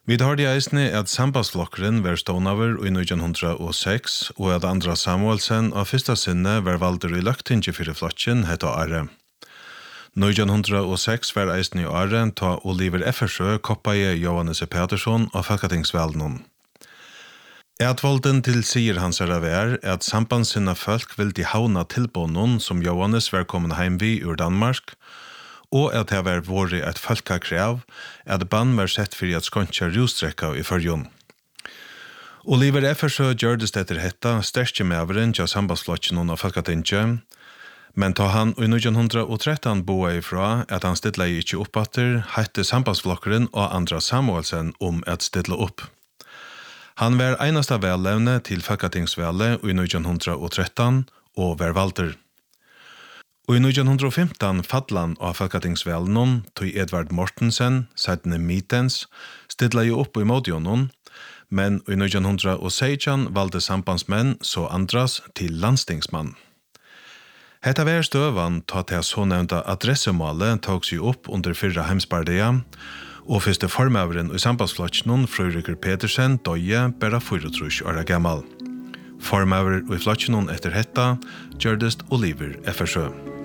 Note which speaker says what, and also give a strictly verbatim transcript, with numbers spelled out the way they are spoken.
Speaker 1: Vi hørte i eisne at sambandsflokkeren var stånaver i nitjan hundrað og seks og at Andra Samuelsen av fyrsta sinne var valder i løgtinge fyrir flokken heta Are. nitjan hundrað og seks var eisne i Are ta Oliver Effersjø koppaie Johannes Petersson av Folketingsvalden. Etvolden til sier hans er vær at sambandssinna folk vil de havna tilbånden som Johannes var kommet heim vi ur Danmark, og at det var vært et folkakrav at bann var sett for at skåntja rustrekka i fyrjon. Oliver Effersjø gjørdes etter hetta sterske meveren til sambandsflokken av Folketinget, men ta han i nitjan hundrað og trettan boa ifra at han stilla ikkje oppatter, hette sambandsflokkeren og Andra Samuelsen om at stilla opp. Han var einasta vellevne til Folketingsvallet i nitjan hundrað og trettan og var valter. Og i nitjan hundrað og fimtan fallan av Folketingsvallen tog Edvard Mortensen, seitne Mitens, stilla jo opp i modjonen, men i nitjan hundrað og seksten valde sambandsmenn så Andras til landstingsmann. Hetta var støvan ta til så nevnta adressemålet tog seg opp under fyrra heimsbardia, og fyrste formøveren i sambandsflokkenen Frøyriker Petersen døye bæra fyrretrus åra gammal. Formøver i flokkenen etter hetta gjørdest Oliver Effersjø.